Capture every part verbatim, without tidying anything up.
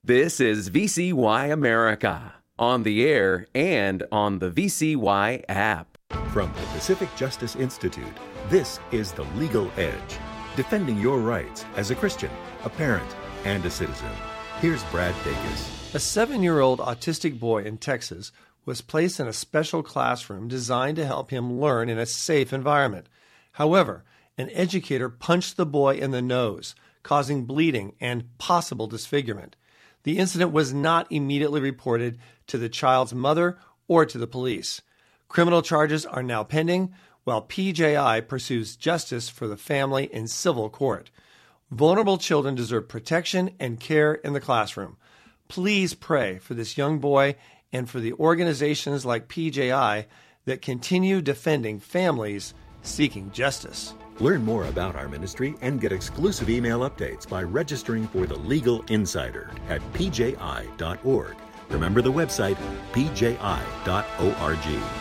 This is V C Y America, on the air and on the V C Y app. From the Pacific Justice Institute, this is The Legal Edge, defending your rights as a Christian, a parent, and a citizen. Here's Brad Dacus. A seven-year-old autistic boy in Texas was placed in a special classroom designed to help him learn in a safe environment. However, an educator punched the boy in the nose, causing bleeding and possible disfigurement. The incident was not immediately reported to the child's mother or to the police. Criminal charges are now pending, while P J I pursues justice for the family in civil court. Vulnerable children deserve protection and care in the classroom. Please pray for this young boy and for the organizations like P J I that continue defending families seeking justice. Learn more about our ministry and get exclusive email updates by registering for the Legal Insider at p j i dot org. Remember the website, p j i dot org.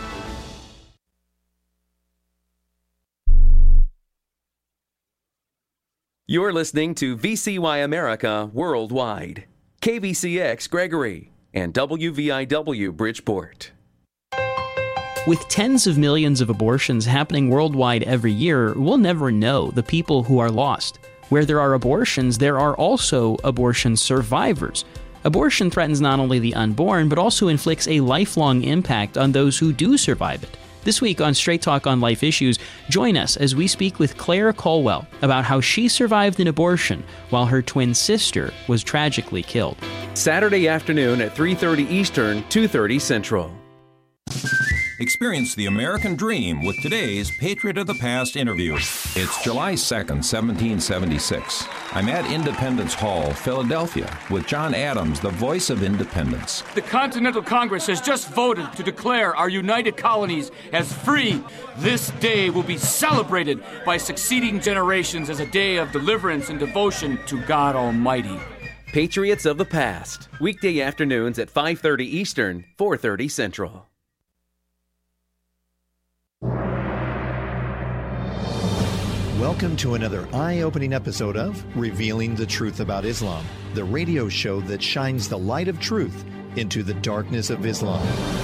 You're listening to V C Y America Worldwide, K V C X Gregory, and W V I W Bridgeport. With tens of millions of abortions happening worldwide every year, we'll never know the people who are lost. Where there are abortions, there are also abortion survivors. Abortion threatens not only the unborn, but also inflicts a lifelong impact on those who do survive it. This week on Straight Talk on Life Issues, join us as we speak with Claire Colwell about how she survived an abortion while her twin sister was tragically killed. Saturday afternoon at three thirty Eastern, two thirty Central. Experience the American dream with today's Patriot of the Past interview. It's July second, seventeen seventy-six. I'm at Independence Hall, Philadelphia, with John Adams, the voice of independence. The Continental Congress has just voted to declare our united colonies as free. This day will be celebrated by succeeding generations as a day of deliverance and devotion to God Almighty. Patriots of the Past, weekday afternoons at five thirty Eastern, four thirty Central. Welcome to another eye-opening episode of Revealing the Truth About Islam, the radio show that shines the light of truth into the darkness of Islam.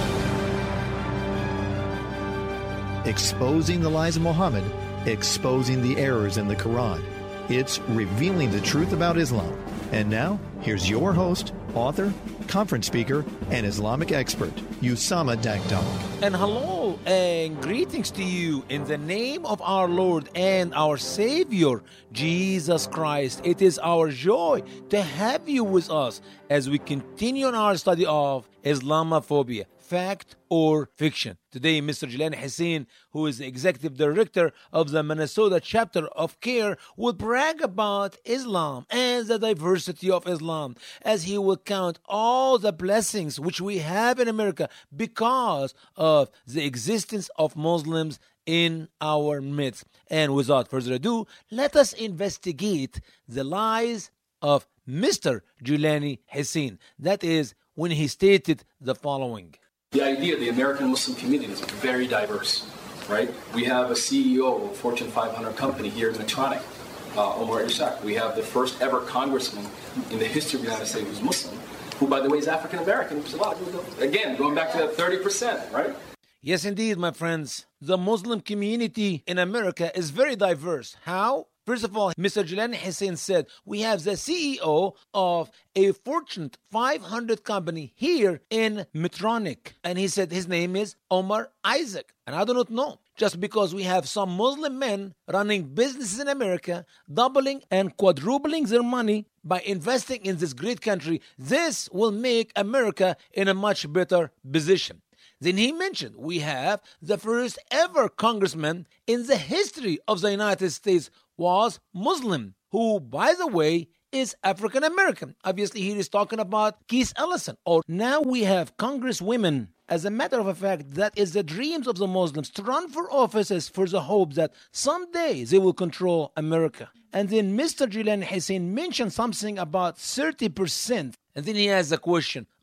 Exposing the lies of Muhammad, exposing the errors in the Quran. It's Revealing the Truth About Islam. And now, here's your host, author, conference speaker, and Islamic expert, Usama Dakdok. And hello and greetings to you in the name of our Lord and our Savior, Jesus Christ. It is our joy to have you with us as we continue on our study of Islamophobia, fact or fiction. Today, Mister Jelani Hussein, who is the executive director of the Minnesota chapter of CARE, will brag about Islam and the diversity of Islam, as he will count all the blessings which we have in America because of the existence of Muslims in our midst. And without further ado, let us investigate the lies of Mister Jelani Hussein. That is when he stated the following. The idea of the American Muslim community is very diverse, right? We have a C E O of a Fortune five hundred company here in Medtronic, uh, Omar Ishaq. We have the first ever congressman in the history of the United States who's Muslim, who, by the way, is African American. A lot of people don't. Again, going back to that thirty percent, right? Yes, indeed, my friends. The Muslim community in America is very diverse. How? First of all, Mister Jelani Hussein said, we have the C E O of a Fortune five hundred company here in Medtronic. And he said his name is Omar Isaac. And I do not know. Just because we have some Muslim men running businesses in America, doubling and quadrupling their money by investing in this great country, this will make America in a much better position. Then he mentioned we have the first ever congressman in the history of the United States was Muslim, who, by the way, is African American. Obviously, he is talking about Keith Ellison. Or now we have congresswomen. As a matter of fact, that is the dreams of the Muslims to run for offices for the hope that someday they will control America. And then Mister Jelani Hussein mentioned something about thirty percent. And then he has a question.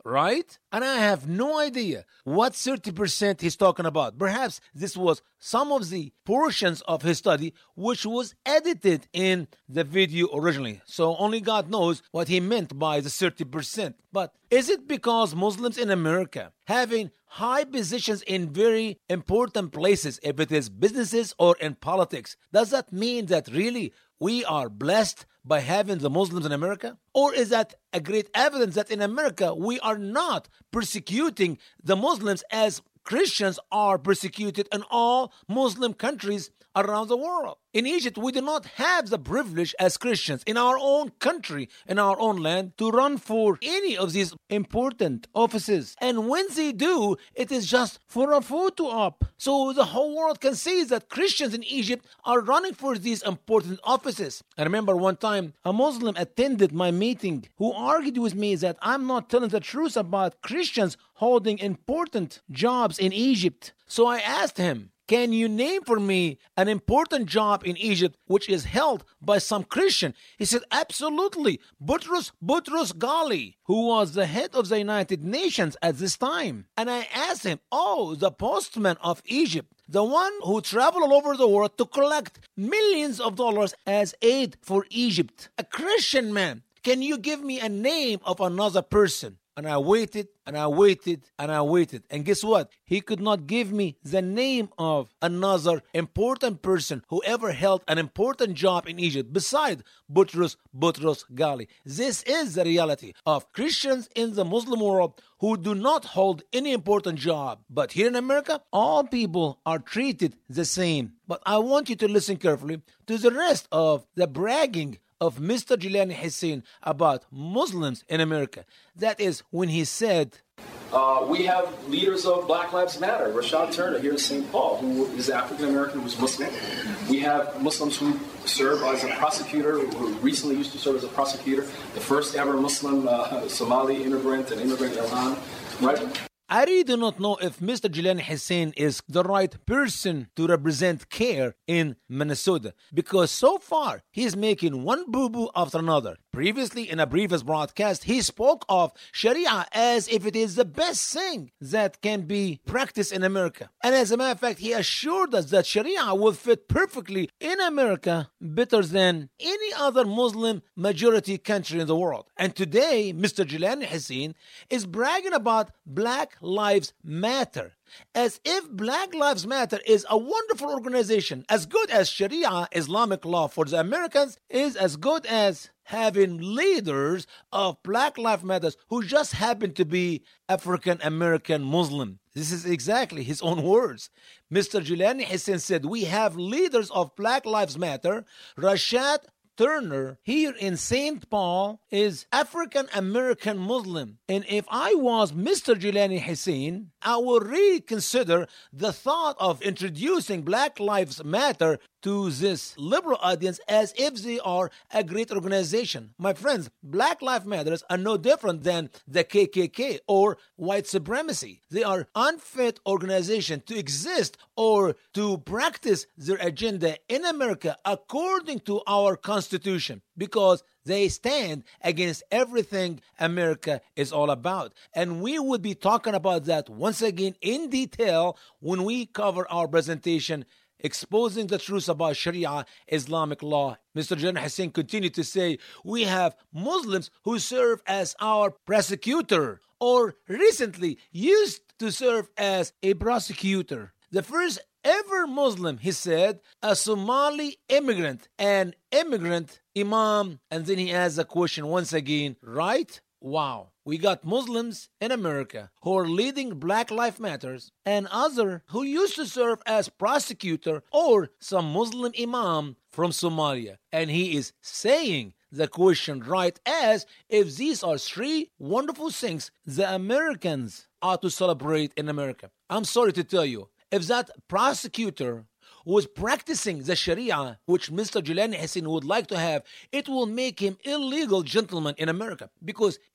right? And I have no idea what thirty percent he's talking about. Perhaps this was some of the portions of his study which was edited in the video originally. So only God knows what he meant by the thirty percent. But is it because Muslims in America having high positions in very important places, if it is businesses or in politics, does that mean that really we are blessed by having the Muslims in America? Or is that a great evidence that in America we are not persecuting the Muslims as Christians are persecuted in all Muslim countries around the world? In Egypt, we do not have the privilege as Christians in our own country, in our own land, to run for any of these important offices. And when they do, it is just for a photo op. So the whole world can see that Christians in Egypt are running for these important offices. I remember one time a Muslim attended my meeting who argued with me that I'm not telling the truth about Christians holding important jobs in Egypt. So I asked him, can you name for me an important job in Egypt which is held by some Christian? He said, absolutely. Boutros Boutros Ghali, who was the head of the United Nations at this time. And I asked him, oh, the postman of Egypt, the one who traveled all over the world to collect millions of dollars as aid for Egypt. A Christian man. Can you give me a name of another person? And I waited, and I waited, and I waited. And guess what? He could not give me the name of another important person who ever held an important job in Egypt beside Boutros Boutros Ghali. This is the reality of Christians in the Muslim world who do not hold any important job. But here in America, all people are treated the same. But I want you to listen carefully to the rest of the bragging of Mister Jelani Hussein about Muslims in America. That is when he said, uh, we have leaders of Black Lives Matter. Rashad Turner here in Saint Paul, who is African-American, who's Muslim. We have Muslims who serve as a prosecutor, who recently used to serve as a prosecutor, the first ever Muslim uh, Somali immigrant, an immigrant Ilhan, right? I really do not know if Mister Jelani Hussein is the right person to represent CARE in Minnesota, because so far he is making one boo-boo after another. Previously, in a previous broadcast, he spoke of Sharia as if it is the best thing that can be practiced in America. And as a matter of fact, he assured us that Sharia will fit perfectly in America better than any other Muslim majority country in the world. And today, Mister Jelani Hussein is bragging about Black Lives Matter, as if Black Lives Matter is a wonderful organization, as good as Sharia, Islamic law for the Americans, is as good as having leaders of Black Lives Matter who just happen to be African American Muslim. This is exactly his own words. Mister Jelani Hussein said, we have leaders of Black Lives Matter. Rashad Turner here in Saint Paul is African American Muslim. And if I was Mister Jelani Hussein, I would reconsider the thought of introducing Black Lives Matter to this liberal audience as if they are a great organization. My friends, Black Lives Matter are no different than the K K K or white supremacy. They are unfit organization to exist or to practice their agenda in America according to our Constitution, because they stand against everything America is all about. And we would be talking about that once again in detail when we cover our presentation exposing the truth about Sharia, Islamic law. Mister Jelani Hussein continued to say, we have Muslims who serve as our prosecutor or recently used to serve as a prosecutor. The first ever Muslim, he said, a Somali immigrant, an immigrant imam. And then he asks a question once again, right? Wow. We got Muslims in America who are leading Black Lives Matters and other who used to serve as prosecutor or some Muslim imam from Somalia. And he is saying the question right as if these are three wonderful things the Americans ought to celebrate in America. I'm sorry to tell you, if that prosecutor was practicing the Sharia, which Mister Jelani Hussein would like to have, it will make him illegal gentleman in America, because his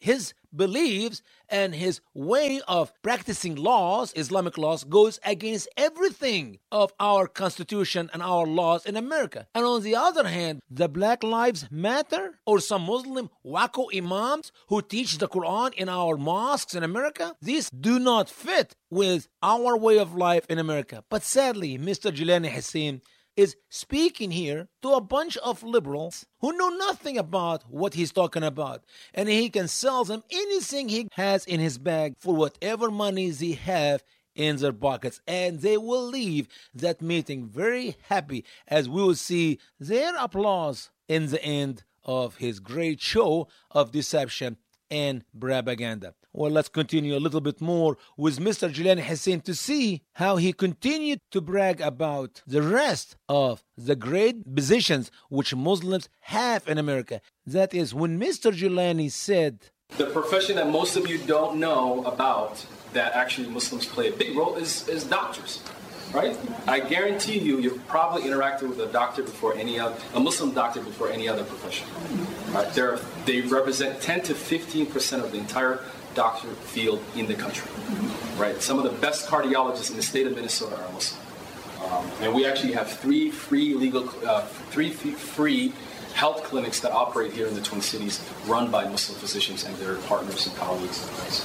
believes and his way of practicing laws, Islamic laws, goes against everything of our constitution and our laws in America. And on the other hand, the Black Lives Matter or some Muslim wacko imams who teach the Quran in our mosques in America, these do not fit with our way of life in America. But sadly, Mister Jelani Hussein is speaking here to a bunch of liberals who know nothing about what he's talking about. And he can sell them anything he has in his bag for whatever monies he have in their pockets. And they will leave that meeting very happy, as we will see their applause in the end of his great show of deception and propaganda. Well, let's continue a little bit more with Mister Jelani Hussein to see how he continued to brag about the rest of the great positions which Muslims have in America. That is, when Mister Jelani said, the profession that most of you don't know about that actually Muslims play a big role is, is doctors, right? I guarantee you, you've probably interacted with a doctor before any other, a Muslim doctor before any other profession. Right? They're, they represent ten to fifteen percent of the entire doctor field in the country, right? Some of the best cardiologists in the state of Minnesota are Muslim. Um, and we actually have three free legal, uh, three free health clinics that operate here in the Twin Cities, run by Muslim physicians and their partners and colleagues.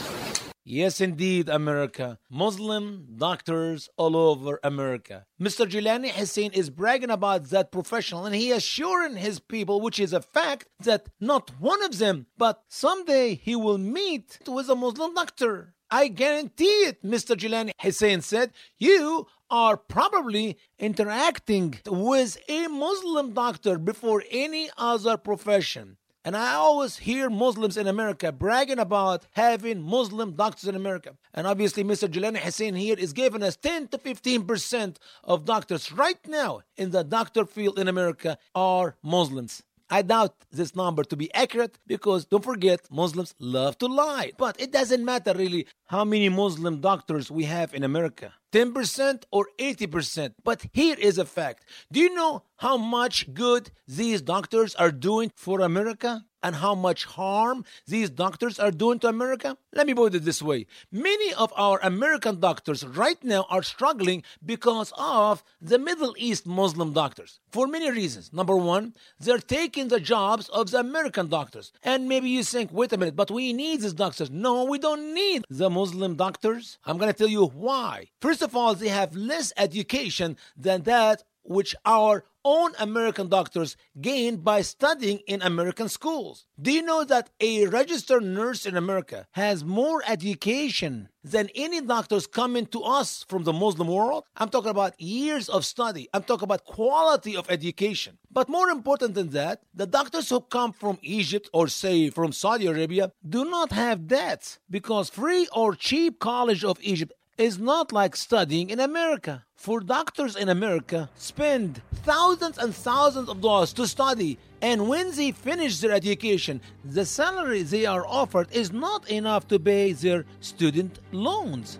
yes, indeed, America. Muslim doctors all over America. Mister Jelani Hussein is bragging about that professional, and he is assuring his people, which is a fact, that not one of them, but someday he will meet with a Muslim doctor. I guarantee it, Mister Jelani Hussein said. You are probably interacting with a Muslim doctor before any other profession. And I always hear Muslims in America bragging about having Muslim doctors in America. And obviously, Mister Jelani Hussein here is giving us ten to fifteen percent of doctors right now in the doctor field in America are Muslims. I doubt this number to be accurate because, don't forget, Muslims love to lie. But it doesn't matter really how many Muslim doctors we have in America, ten percent or eighty percent. But here is a fact. Do you know how much good these doctors are doing for America? And how much harm these doctors are doing to America? Let me put it this way. Many of our American doctors right now are struggling because of the Middle East Muslim doctors. For many reasons. Number one, they're taking the jobs of the American doctors. And maybe you think, wait a minute, but we need these doctors. No, we don't need the Muslim doctors. I'm going to tell you why. First of all, they have less education than that which our own American doctors gained by studying in American schools. Do you know that a registered nurse in America has more education than any doctors coming to us from the Muslim world? I'm talking about years of study. I'm talking about quality of education. But more important than that, the doctors who come from Egypt or say from Saudi Arabia do not have debts because free or cheap college of Egypt is not like studying in America. For doctors in America spend thousands and thousands of dollars to study, and when they finish their education, the salary they are offered is not enough to pay their student loans.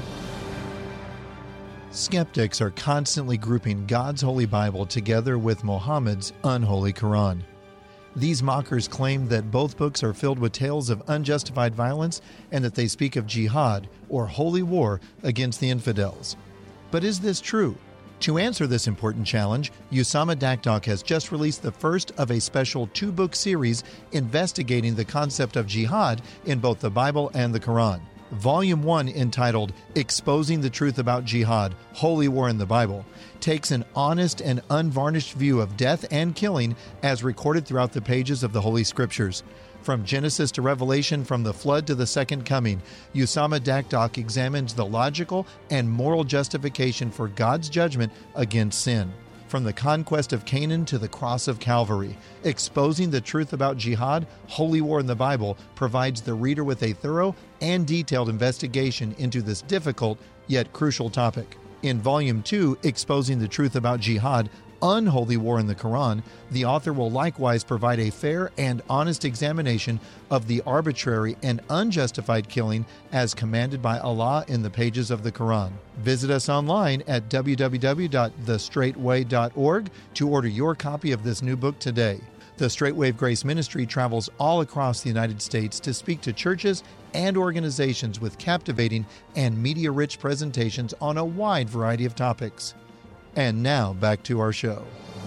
Skeptics are constantly grouping God's Holy Bible together with Muhammad's unholy Quran. These mockers claim that both books are filled with tales of unjustified violence and that they speak of jihad, or holy war, against the infidels. But is this true? To answer this important challenge, Usama Dakdok has just released the first of a special two-book series investigating the concept of jihad in both the Bible and the Quran. Volume one, entitled Exposing the Truth About Jihad, Holy War in the Bible, takes an honest and unvarnished view of death and killing as recorded throughout the pages of the Holy Scriptures. From Genesis to Revelation, from the flood to the second coming, Usama Dakdok examines the logical and moral justification for God's judgment against sin. From the conquest of Canaan to the cross of Calvary, Exposing the Truth About Jihad, Holy War in the Bible provides the reader with a thorough and detailed investigation into this difficult yet crucial topic. In Volume two, Exposing the Truth About Jihad, Unholy War in the Quran, the author will likewise provide a fair and honest examination of the arbitrary and unjustified killing as commanded by Allah in the pages of the Quran. Visit us online at w w w dot the straight way dot org to order your copy of this new book today. The Straight Wave Grace Ministry travels all across the United States to speak to churches and organizations with captivating and media-rich presentations on a wide variety of topics. And now, back to our show.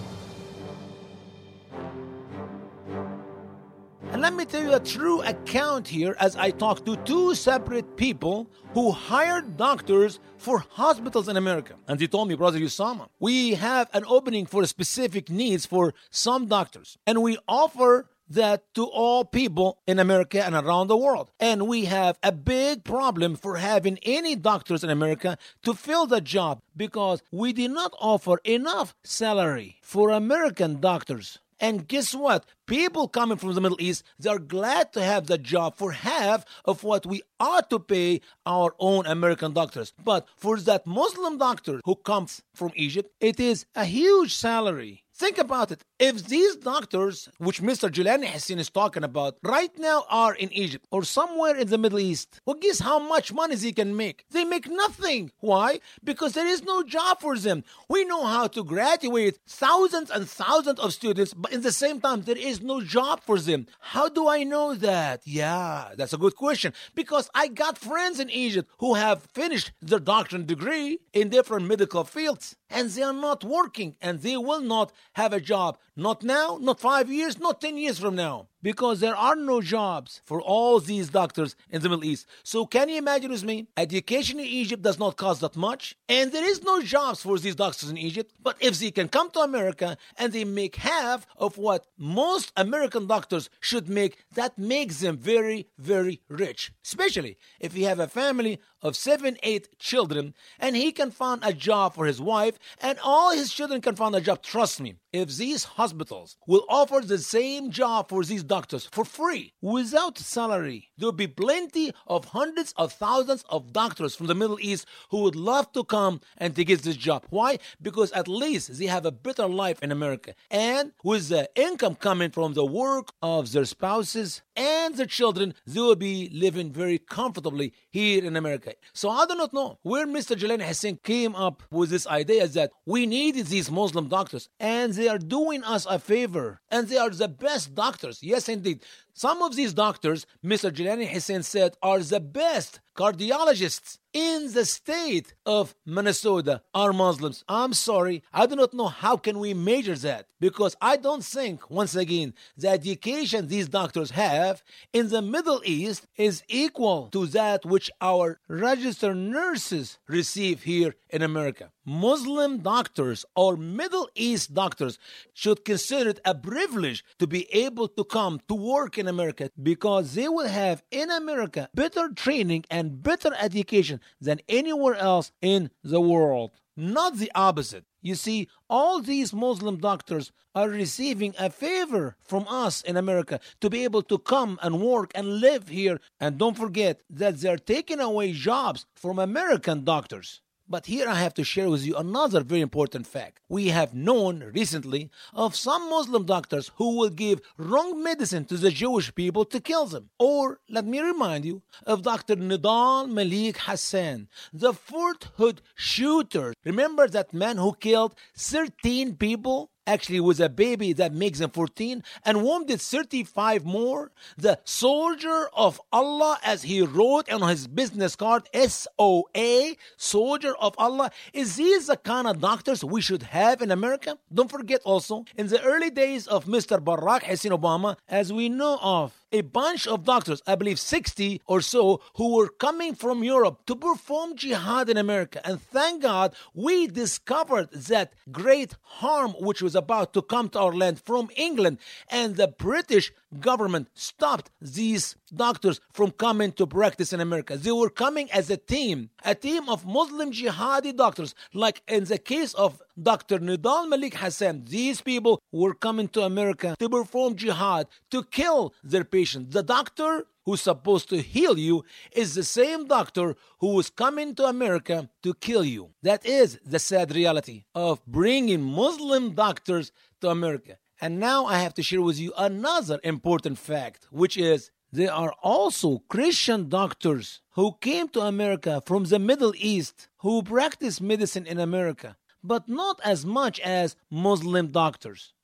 And let me tell you a true account here as I talked to two separate people who hired doctors for hospitals in America. And they told me, Brother Usama, we have an opening for specific needs for some doctors. And we offer that to all people in America and around the world. And we have a big problem for having any doctors in America to fill the job because we did not offer enough salary for American doctors. And guess what? People coming from the Middle East, they're glad to have the job for half of what we ought to pay our own American doctors. But for that Muslim doctor who comes from Egypt, it is a huge salary. Think about it. If these doctors, which Mister Jelani Hassan is talking about, right now are in Egypt or somewhere in the Middle East, well, guess how much money they can make? They make nothing. Why? Because there is no job for them. We know how to graduate thousands and thousands of students, but in the same time, there is no job for them. How do I know that? Yeah, that's a good question. Because I got friends in Egypt who have finished their doctorate degree in different medical fields, and they are not working, and they will not have a job. Not now, not five years, not ten years from now. Because there are no jobs for all these doctors in the Middle East. So can you imagine with me? Education in Egypt does not cost that much. And there is no jobs for these doctors in Egypt. But if they can come to America and they make half of what most American doctors should make, that makes them very, very rich. Especially if you have a family of seven, eight children and he can find a job for his wife and all his children can find a job. Trust me, if these hospitals will offer the same job for these doctors for free, without salary, there will be plenty of hundreds of thousands of doctors from the Middle East who would love to come and to get this job. Why? Because at least they have a better life in America. And with the income coming from the work of their spouses and their children, they will be living very comfortably here in America. So I do not know where Mister Jelani Hassan came up with this idea that we needed these Muslim doctors and they are doing us a favor and they are the best doctors. Yes, indeed. Some of these doctors, Mister Jelani Hassan said, are the best cardiologists in the state of Minnesota are Muslims. I'm sorry, I do not know how can we measure that, because I don't think, once again, the education these doctors have in the Middle East is equal to that which our registered nurses receive here in America. Muslim doctors or Middle East doctors should consider it a privilege to be able to come to work in America, because they will have in America better training and better education than anywhere else in the world. Not the opposite. You see, all these Muslim doctors are receiving a favor from us in America to be able to come and work and live here. And don't forget that they're taking away jobs from American doctors. But here I have to share with you another very important fact. We have known recently of some Muslim doctors who will give wrong medicine to the Jewish people to kill them. Or, let me remind you of Doctor Nidal Malik Hassan, the Fort Hood shooter. Remember that man who killed thirteen people? Actually, it was a baby that makes them fourteen and wounded thirty-five more. The soldier of Allah, as he wrote on his business card, S O A, soldier of Allah. Is these the kind of doctors we should have in America? Don't forget also, in the early days of Mister Barack Hussein Obama, as we know of, a bunch of doctors, I believe sixty or so, who were coming from Europe to perform jihad in America. And thank God we discovered that great harm which was about to come to our land from England, and the British government stopped these doctors from coming to practice in America. They were coming as a team, a team of Muslim jihadi doctors, like in the case of Doctor Nidal Malik Hassan. These people were coming to America to perform jihad, to kill their patients. The doctor who's supposed to heal you is the same doctor who was coming to America to kill you. That is the sad reality of bringing Muslim doctors to America. And now I have to share with you another important fact, which is there are also Christian doctors who came to America from the Middle East who practice medicine in America, but not as much as Muslim doctors.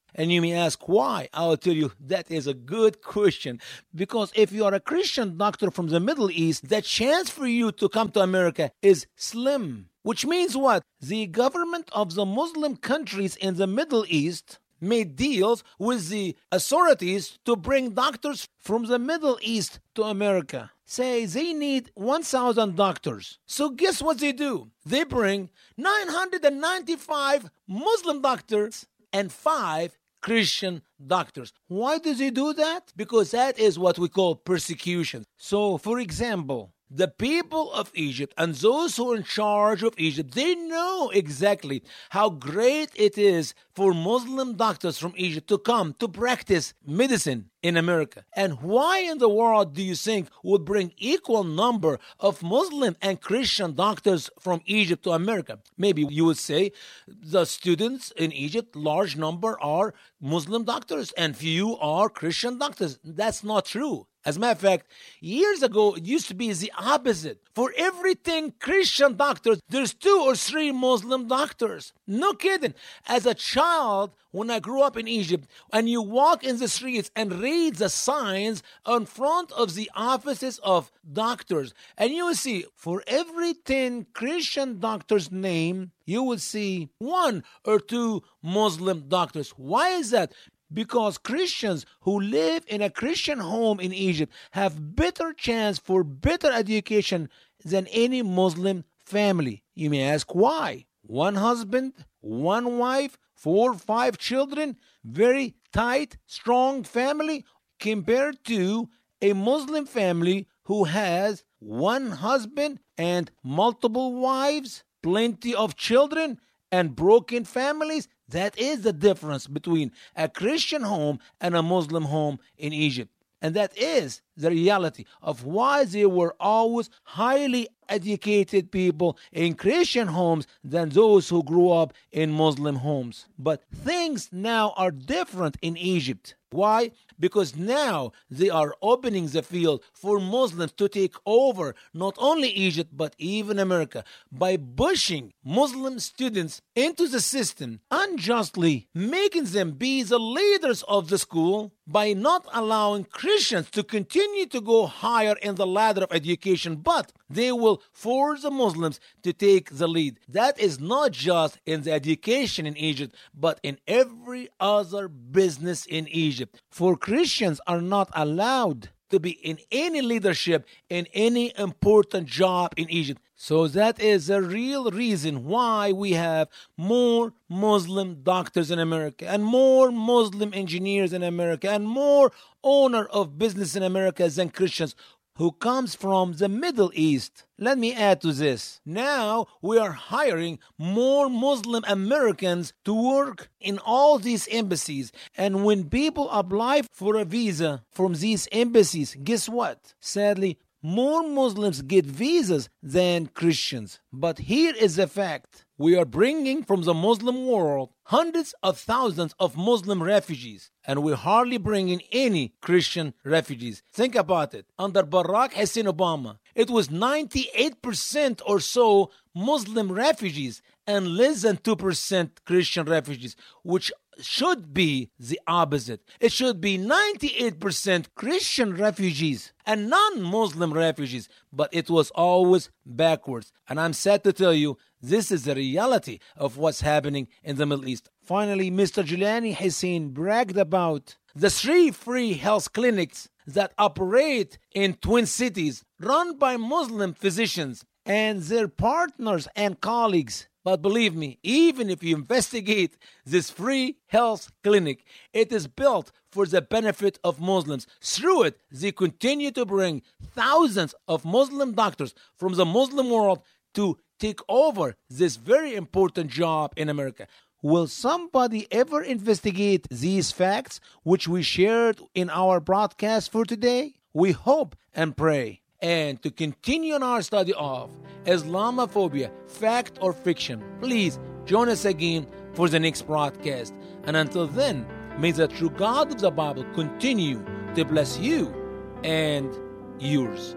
And you may ask why. I'll tell you, that is a good question. Because if you are a Christian doctor from the Middle East, the chance for you to come to America is slim. Which means what? The government of the Muslim countries in the Middle East made deals with the authorities to bring doctors from the Middle East to America. Say they need one thousand doctors. So guess what they do? They bring nine hundred ninety-five Muslim doctors and five Christian doctors. Why do they do that? Because that is what we call persecution. So, for example, the people of Egypt and those who are in charge of Egypt, they know exactly how great it is for Muslim doctors from Egypt to come to practice medicine in America. And why in the world do you think would bring equal number of Muslim and Christian doctors from Egypt to America? Maybe you would say the students in Egypt, large number are Muslim doctors and few are Christian doctors. That's not true. As a matter of fact, years ago, it used to be the opposite. For every ten Christian doctors, there's two or three Muslim doctors. No kidding. As a child, when I grew up in Egypt, and you walk in the streets and read the signs in front of the offices of doctors, and you will see for every ten Christian doctors' name, you will see one or two Muslim doctors. Why is that? Because Christians who live in a Christian home in Egypt have better chance for better education than any Muslim family. You may ask why? One husband, one wife, four, five children, very tight, strong family compared to a Muslim family who has one husband and multiple wives, plenty of children, and broken families. That is the difference between a Christian home and a Muslim home in Egypt. And that is the reality of why there were always highly educated people in Christian homes than those who grew up in Muslim homes. But things now are different in Egypt. Why? Because now they are opening the field for Muslims to take over not only Egypt but even America by pushing Muslim students into the system unjustly, making them be the leaders of the school by not allowing Christians to continue to go higher in the ladder of education, but they will force the Muslims to take the lead. That is not just in the education in Egypt, but in every other business in Egypt. For Christians are not allowed to be in any leadership in any important job in Egypt. So that is the real reason why we have more Muslim doctors in America and more Muslim engineers in America and more owner of business in America than Christians who comes from the Middle East. Let me add to this. Now we are hiring more Muslim Americans to work in all these embassies. And when people apply for a visa from these embassies, guess what? Sadly, more Muslims get visas than Christians. But here is the fact. We are bringing from the Muslim world hundreds of thousands of Muslim refugees, and we're hardly bringing any Christian refugees. Think about it. Under Barack Hussein Obama, it was ninety-eight percent or so Muslim refugees and less than two percent Christian refugees, which should be the opposite. It should be ninety-eight percent Christian refugees and non-Muslim refugees, but it was always backwards. And I'm sad to tell you, this is the reality of what's happening in the Middle East. Finally, Mister Jelani Hussein bragged about the three free health clinics that operate in Twin Cities, run by Muslim physicians and their partners and colleagues. But believe me, even if you investigate this free health clinic, it is built for the benefit of Muslims. Through it, they continue to bring thousands of Muslim doctors from the Muslim world to take over this very important job in America. Will somebody ever investigate these facts which we shared in our broadcast for today? We hope and pray. And to continue on our study of Islamophobia, fact or fiction, please join us again for the next broadcast. And until then, may the true God of the Bible continue to bless you and yours.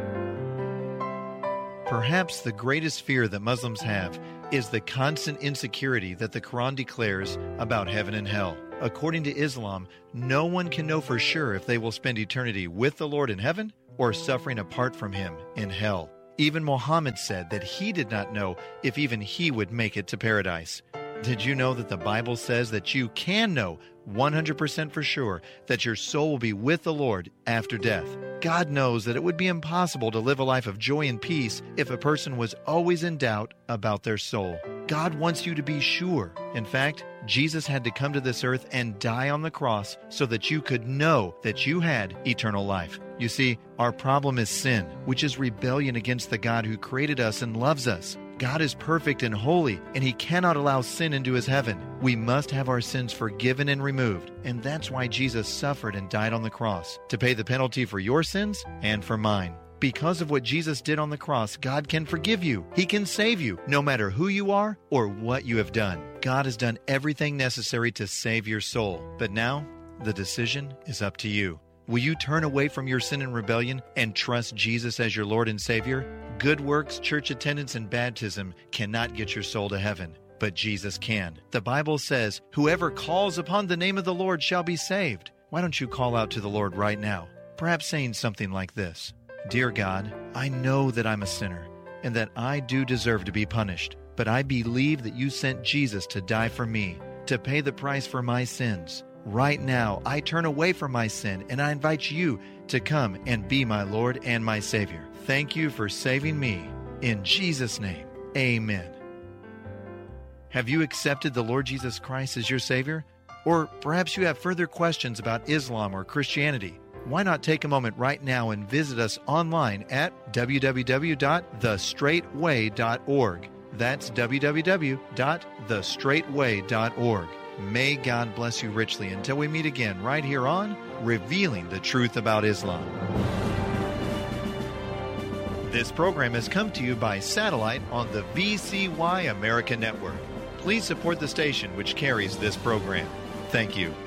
Perhaps the greatest fear that Muslims have is the constant insecurity that the Quran declares about heaven and hell. According to Islam, no one can know for sure if they will spend eternity with the Lord in heaven or suffering apart from Him in hell. Even Muhammad said that he did not know if even he would make it to paradise. Did you know that the Bible says that you can know one hundred percent for sure that your soul will be with the Lord after death? God knows that it would be impossible to live a life of joy and peace if a person was always in doubt about their soul. God wants you to be sure. In fact, Jesus had to come to this earth and die on the cross so that you could know that you had eternal life. You see, our problem is sin, which is rebellion against the God who created us and loves us. God is perfect and holy, and He cannot allow sin into His heaven. We must have our sins forgiven and removed, and that's why Jesus suffered and died on the cross, to pay the penalty for your sins and for mine. Because of what Jesus did on the cross, God can forgive you. He can save you, no matter who you are or what you have done. God has done everything necessary to save your soul. But now, the decision is up to you. Will you turn away from your sin and rebellion and trust Jesus as your Lord and Savior? Good works, church attendance, and baptism cannot get your soul to heaven, but Jesus can. The Bible says, "Whoever calls upon the name of the Lord shall be saved." Why don't you call out to the Lord right now? Perhaps saying something like this: Dear God, I know that I'm a sinner and that I do deserve to be punished, but I believe that you sent Jesus to die for me, to pay the price for my sins. Right now, I turn away from my sin and I invite you to come and be my Lord and my Savior. Thank you for saving me. In Jesus' name, amen. Have you accepted the Lord Jesus Christ as your Savior? Or perhaps you have further questions about Islam or Christianity. Why not take a moment right now and visit us online at w w w dot the straight way dot org. That's w w w dot the straight way dot org. May God bless you richly until we meet again right here on Revealing the Truth About Islam. This program has come to you by satellite on the V C Y America Network. Please support the station which carries this program. Thank you.